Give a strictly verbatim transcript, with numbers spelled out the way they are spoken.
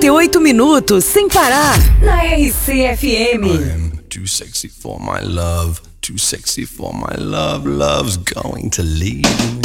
e oito minutos sem parar na R C F M. I'm too sexy for my love, too sexy for my love, love's going to leave me.